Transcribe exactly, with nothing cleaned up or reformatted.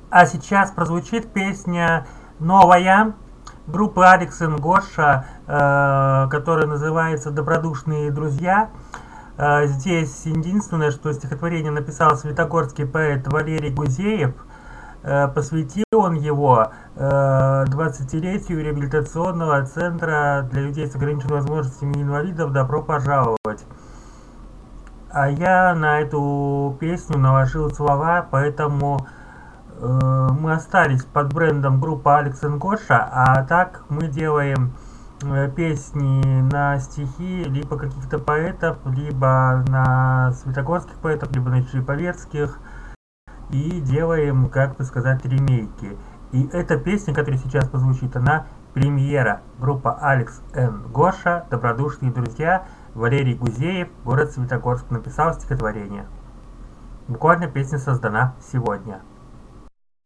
А сейчас прозвучит песня новая группы Алекс и Гоша, э, которая называется «Добродушные друзья». Э, здесь единственное, что стихотворение написал святогорский поэт Валерий Гузеев. Э, посвятил он его э, двадцатилетию реабилитационного центра для людей с ограниченными возможностями инвалидов «Добро пожаловать». А я на эту песню наложил слова, поэтому э, мы остались под брендом группы Алекс и Гоша, а так мы делаем э, песни на стихи либо каких-то поэтов, либо на святогорских поэтов, либо на чайковецких, и делаем, как бы сказать, ремейки. И эта песня, которая сейчас позвучит, она премьера. Группа Алекс и Гоша, «Добродушные друзья», Валерий Гузеев, город Светогорск, написал стихотворение. Буквально песня создана сегодня.